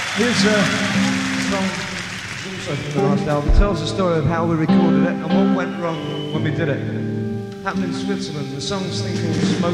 Here's a song that's also from the last album. It tells the story of how we recorded it and what went wrong when we did it. Happened in Switzerland. The song's thing called Smoke.